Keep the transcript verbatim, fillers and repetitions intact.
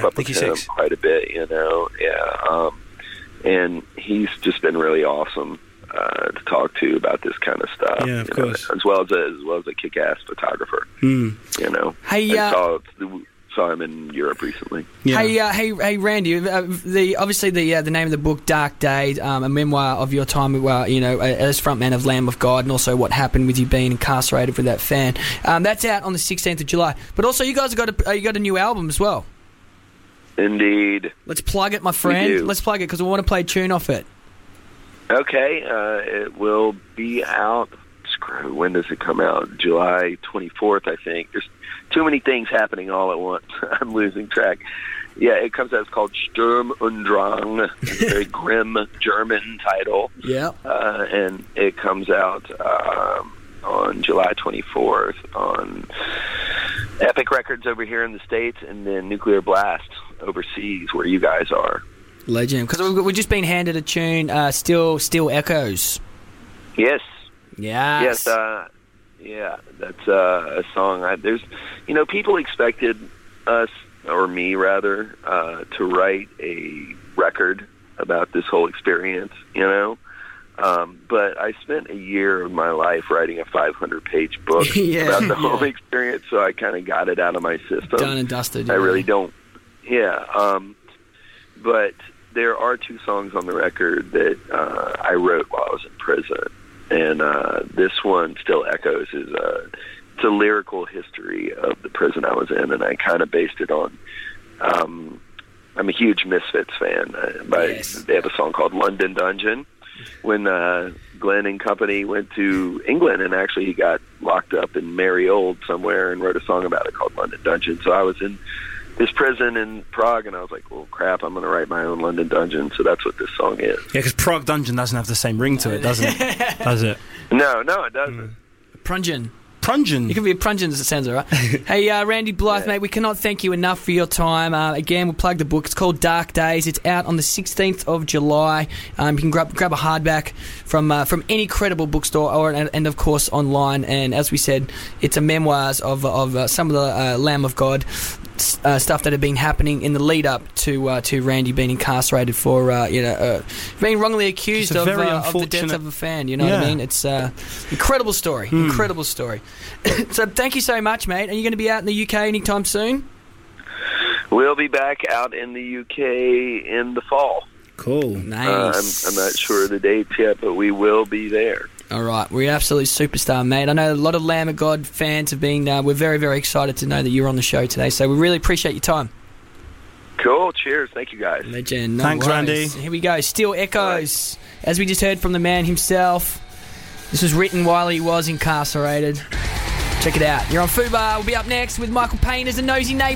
up with him quite a bit, you know. Yeah, um, and he's just been really awesome uh, to talk to about this kind of stuff. Yeah, of you course. know, as well as a, as well as a kick-ass photographer. Mm. You know, Hey, I uh, saw, saw him in Europe recently. Yeah. Hey, uh, hey, hey, Randy. Uh, the obviously the uh, the name of the book, Dark Days, um, a memoir of your time, uh, you know, as frontman of Lamb of God, and also what happened with you being incarcerated with that fan. Um, that's out on the sixteenth of July. But also, you guys have got a uh, you got a new album as well. Indeed. Let's plug it, my friend. Let's plug it because we want to play a tune off it. Okay, uh, it will be out. Screw, when does it come out? July twenty-fourth, I think. There's too many things happening all at once. I'm losing track. Yeah, it comes out. It's called Sturm und Drang. It's a very grim German title. Yeah. Uh, and it comes out um, on July twenty-fourth on Epic Records over here in the States, and then Nuclear Blast overseas, where you guys are. Legend. Because we've, we've just been handed a tune, uh, Still Still Echoes. Yes. Yes. Yes. Uh, yeah, that's uh, a song. I, there's, you know, people expected us, or me rather, uh, to write a record about this whole experience, you know. Um, but I spent a year of my life writing a five hundred page book yeah, about the yeah. whole experience, so I kind of got it out of my system. Done and dusted. I yeah. really don't. Yeah. Um, but there are two songs on the record that uh, I wrote while I was in prison. And uh, this one, Still Echoes, is a, it's a lyrical history of the prison I was in, and I kind of based it on... Um, I'm a huge Misfits fan. Uh, by, Yes. They have a song called London Dungeon. When uh, Glenn and company went to England, and actually he got locked up in Merry Old somewhere and wrote a song about it called London Dungeon. So I was in this prison in Prague, and I was like, well, crap, I'm going to write my own London Dungeon. So that's what this song is. Yeah, because Prague Dungeon doesn't have the same ring to it, does it? Does it? No, no, it doesn't. Mm. Prungen. Prungen. You can be a Prungen, it sounds all right. Hey, uh, Randy Blythe, Yeah. mate, we cannot thank you enough for your time. Uh, again, we'll plug the book. It's called Dark Days. It's out on the sixteenth of July. Um, you can grab grab a hardback from uh, from any credible bookstore, or and, and of course online. And as we said, it's a memoirs of of uh, some of the uh, Lamb of God uh, stuff that had been happening in the lead up to uh, to Randy being incarcerated for uh, you know uh, being wrongly accused of, very uh, of the death unfortunate- of a fan. You know Yeah. what I mean? It's uh, incredible story. Mm. Incredible story. So thank you so much, mate. Are you going to be out in the U K anytime soon? We'll be back out in the U K in the fall. Cool. Nice. Uh, I'm, I'm not sure of the dates yet, but we will be there. All right, we're absolutely superstar, mate. I know a lot of Lamb of God fans have been. Uh, we're very, very excited to know that you're on the show today. So we really appreciate your time. Cool. Cheers. Thank you, guys. Legend. No Thanks, worries. Randy. Here we go. Still Echoes, as we just heard from the man himself. This was written while he was incarcerated. Check it out. You're on Fubar. We'll be up next with Michael Payne as a nosy neighbour.